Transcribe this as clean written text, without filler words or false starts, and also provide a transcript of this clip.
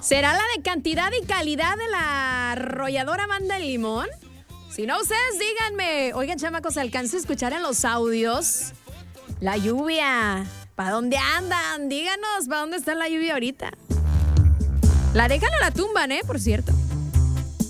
¿Será la de cantidad y calidad de la arrolladora Banda Limón? Si no, ustedes díganme. Oigan, chamacos, ¿se alcanza a escuchar en los audios la lluvia? ¿Para dónde andan? Díganos, ¿para dónde está la lluvia ahorita? La dejan o la tumban, por cierto.